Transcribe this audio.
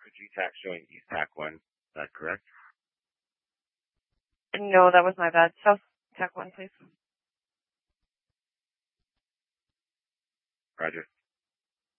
GTAC showing East TAC 1. Is that correct? No, that was my bad. South TAC 1, please. Roger.